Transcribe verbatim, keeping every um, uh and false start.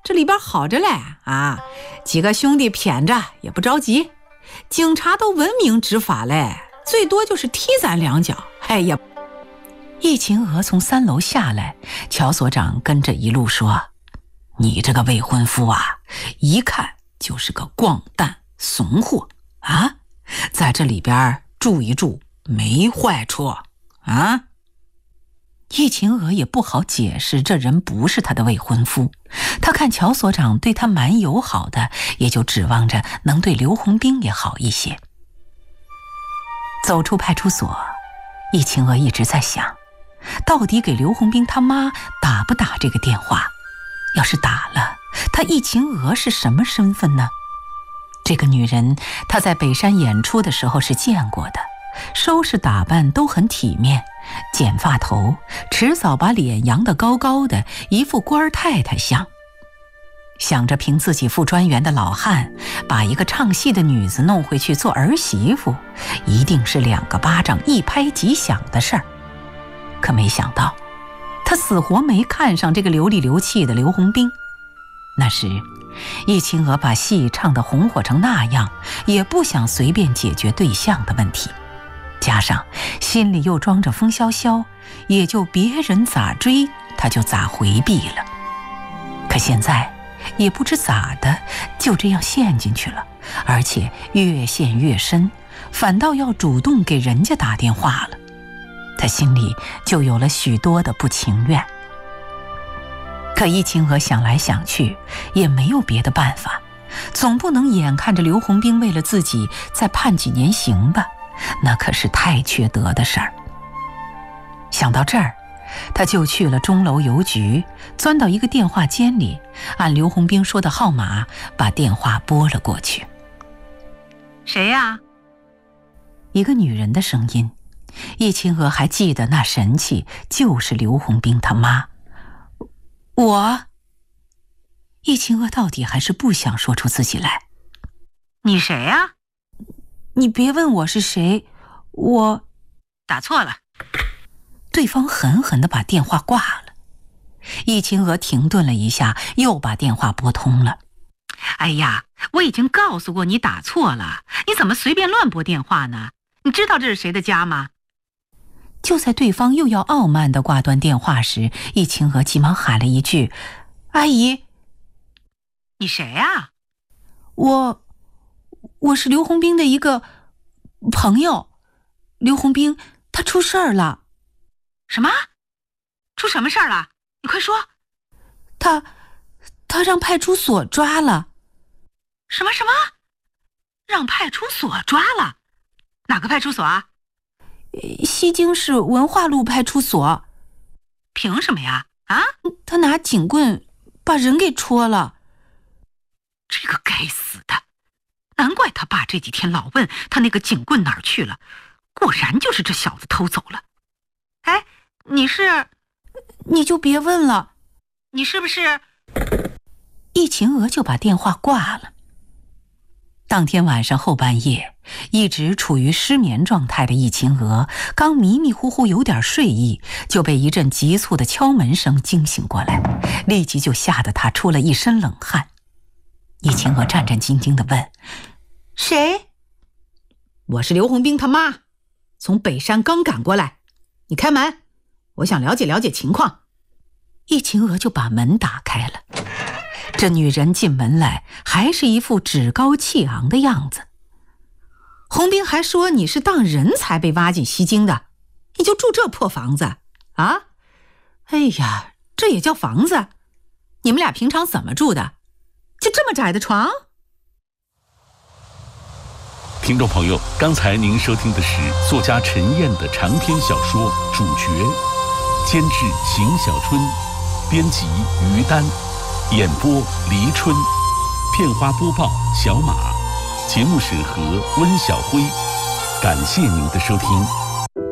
这里边好着嘞啊，几个兄弟谝着也不着急，警察都文明执法嘞，最多就是踢咱两脚。哎呀， 易秦娥从三楼下来，乔所长跟着一路说：“你这个未婚夫啊，一看就是个光蛋怂货啊，在这里边住一住没坏处啊。”易秦娥也不好解释，这人不是她的未婚夫。她看乔所长对她蛮友好的，也就指望着能对刘洪兵也好一些。走出派出所，易秦娥一直在想，到底给刘洪兵他妈打不打这个电话？要是打了，她易秦娥是什么身份呢？这个女人，她在北山演出的时候是见过的，收拾打扮都很体面，剪发头，迟早把脸扬得高高的，一副官太太相。想着凭自己副专员的老汉，把一个唱戏的女子弄回去做儿媳妇，一定是两个巴掌一拍即响的事儿。可没想到，他死活没看上这个流里流气的刘洪兵。那时易秦娥把戏唱得红火成那样，也不想随便解决对象的问题，加上心里又装着风萧萧，也就别人咋追他就咋回避了。可现在也不知咋的，就这样陷进去了，而且越陷越深，反倒要主动给人家打电话了。他心里就有了许多的不情愿。可易秦娥想来想去，也没有别的办法，总不能眼看着刘洪兵为了自己再判几年刑吧，那可是太缺德的事儿。想到这儿，他就去了钟楼邮局，钻到一个电话间里，按刘洪兵说的号码把电话拨了过去。 谁呀？ 一个女人的声音，易秦娥还记得那神气，就是刘洪兵他妈。我易秦娥到底还是不想说出自己来。 你谁呀？ 你别问我是谁，我打错了。 对方狠狠地把电话挂了。易秦娥停顿了一下，又把电话拨通了。 哎呀，我已经告诉过你打错了，你怎么随便乱拨电话呢？你知道这是谁的家吗？ 就在对方又要傲慢地挂断电话时，易秦娥急忙喊了一句：“阿姨。” 你谁呀？ 我我是刘洪兵的一个朋友。刘洪兵他出事儿了。 什么？出什么事儿了？你快说。 他他让派出所抓了。 什么什么？让派出所抓了？哪个派出所啊？ 西京市文化路派出所。 凭什么呀？啊？ 他拿警棍把人给戳了。 这个该死的，难怪他爸这几天老问他那个警棍哪儿去了，果然就是这小子偷走了。哎，你是？ 你就别问了。 你是不是？ 易秦娥就把电话挂了。当天晚上后半夜，一直处于失眠状态的易秦娥刚迷迷糊糊有点睡意，就被一阵急促的敲门声惊醒过来，立即就吓得她出了一身冷汗。易秦娥战战兢兢地问：“谁？”“ 我是刘洪兵他妈，从北山刚赶过来，你开门，我想了解了解情况。” 易秦娥就把门打开了。这女人进门来还是一副趾高气昂的样子。 洪兵还说你是当人才被挖进西京的，你就住这破房子啊？哎呀，这也叫房子？你们俩平常怎么住的？就这么窄的床？ 听众朋友，刚才您收听的是作家陈燕的长篇小说《主角》，监制邢小春，编辑于丹，演播黎春，片花播报小马，节目审核温小辉。感谢您的收听。